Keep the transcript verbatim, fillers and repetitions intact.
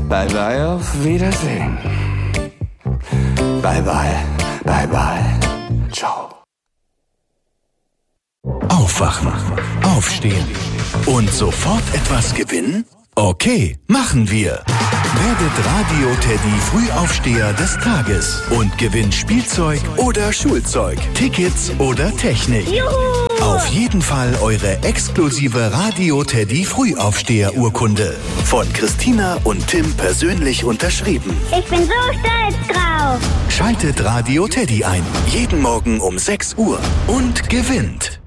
Bye bye, auf Wiedersehen. Bye bye, bye bye, ciao. Aufwachen, aufstehen und sofort etwas gewinnen? Okay, machen wir. Werdet Radio-Teddy Frühaufsteher des Tages und gewinnt Spielzeug oder Schulzeug, Tickets oder Technik. Juhu! Auf jeden Fall eure exklusive Radio-Teddy Frühaufsteher-Urkunde. Von Christina und Tim persönlich unterschrieben. Ich bin so stolz drauf. Schaltet Radio Teddy ein, jeden Morgen um sechs Uhr und gewinnt.